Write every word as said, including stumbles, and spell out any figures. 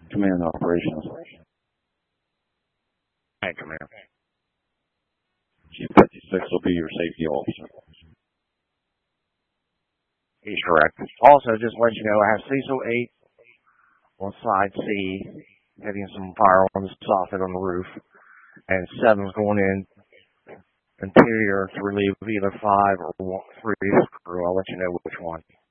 Command operations. Hey, Command. Chief fifty-six will be your safety officer. He's correct. Also, just to let you know, I have Cecil eight on side C, hitting some fire on the soffit on the roof, and seven's going in interior to relieve either five or one, three screw. I'll let you know which one.